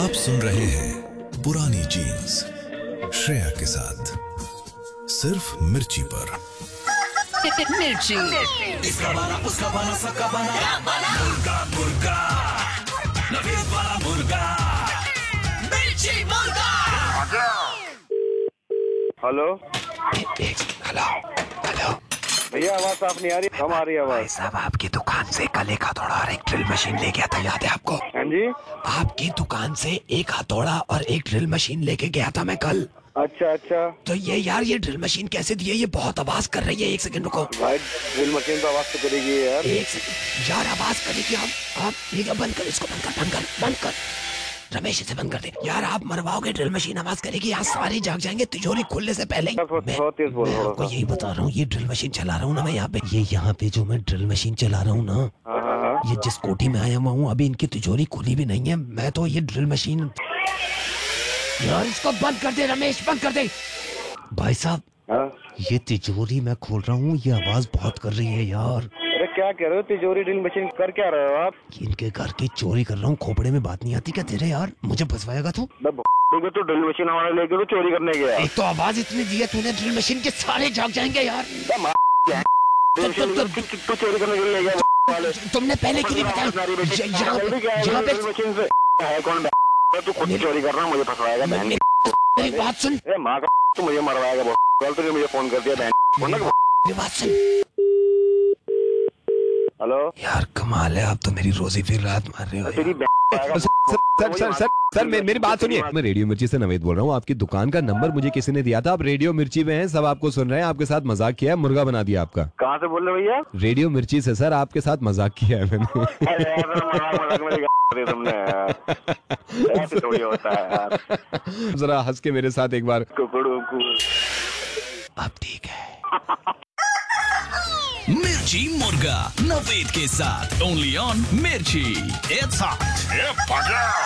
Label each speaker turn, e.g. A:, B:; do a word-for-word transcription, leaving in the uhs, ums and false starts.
A: आप सुन रहे हैं पुरानी जीन्स श्रेया के साथ सिर्फ मिर्ची पर।
B: मिर्ची,
C: इसका बना उसका बना सबका बना मुर्गा मुर्गा नवीन वाला मुर्गा मिर्ची मुर्गा।
D: हेलो
E: हेलो हेलो
D: भैया, आवाज साफ नहीं आ रही, कम आ रही है
E: भाई
D: आवाज।
E: साहब, आपकी दुकान से कल एक हथौड़ा और एक ड्रिल मशीन ले गया था, याद है आपको?
D: हाँ जी,
E: आपकी दुकान से एक हथौड़ा और एक ड्रिल मशीन लेके गया था मैं कल।
D: अच्छा अच्छा।
E: तो ये यार, ये ड्रिल मशीन कैसे दी है? ये बहुत आवाज कर रही है। एक सेकंड रुको
D: भाई, ड्रिल मशीन तो आवाज तो करेगी यार।
E: एक सेकंड यार, आवाज करेगी। आप आप ये बंद कर, इसको बंद कर, बंद कर, बंद कर। रमेश, इसे बंद कर दे यार। आप मरवाओगे, ड्रिल मशीन आवाज करेगी, यहाँ सारे जाग जाएंगे तिजोरी खोलने से पहले ही। मैं,
D: बहुत तेज बोल
E: मैं
D: रहा
E: आपको
D: हूँ।
E: यही बता रहा हूँ, ये ड्रिल मशीन चला रहा हूँ ना मैं यहाँ पे, ये यहाँ पे जो मैं ड्रिल मशीन चला रहा हूँ ना,
D: हाँ हाँ हाँ।
E: ये जिस कोठी में आया हुआ हूँ, अभी इनकी तिजोरी खुली भी नहीं है। मैं तो ये ड्रिल मशीन यार, इसको बंद कर दे रमेश, बंद कर दे। भाई साहब,
D: हाँ?
E: ये तिजोरी मैं खोल रहा हूँ, ये आवाज बहुत कर रही है यार।
D: अरे क्या कह रहे हो? तिजोरी ड्रिल मशीन कर क्या रहे हो आप?
E: इनके घर की चोरी कर रहा हूँ। खोपड़े में बात नहीं आती क्या तेरे यार? मुझे फंसवाएगा तू?
D: तो ड्रिल मशीन हमारे लेके तो चोरी करने गया।
E: एक तो आवाज इतनी दी है तूने, ड्रिल मशीन के सारे जाग जाएंगे यार।
D: तू चोरी करने के लिए ले गया।
E: तुमने पहले क्यों नहीं बताया? यहाँ पे यहाँ पे
D: ड्रिल मशीन से है कौन? तू खुद चोरी कर रहा है, मुझे फंसवाएगा बहन।
E: मेरी बात सुन,
D: अरे माँ का तू मुझे मरवाएगा। कल तो मुझे फोन कर दिया बहन।
E: मेरी बात सुन।
D: हेलो
E: यार कमाल है, आप तो मेरी रोजी फिर रात मार रहे हो यार।
D: तेरी
F: sir sir sir sir sir मे, मेरी बात सुनिए। मैं रेडियो मिर्ची से नवेद बोल रहा हूँ। आपकी दुकान का नंबर मुझे किसी ने दिया था। आप रेडियो मिर्ची में हैं, सब आपको सुन रहे हैं। आपके साथ मजाक किया है, मुर्गा बना दिया आपका।
D: कहाँ से बोल रहे हो भैया?
F: रेडियो मिर्ची से सर, आपके साथ मजाक किया है मैंने।
D: अरे यार, मजाक मजाक में कर दिया तुमने यार। ऐसे थोड़ी होता है यार।
F: जरा हंस के मेरे साथ एक बार।
D: कुकड़ू कु
E: अब ठीक है।
C: मिर्ची मुर्गा नवेद के साथ ओनली ऑन मिर्ची। It's hot.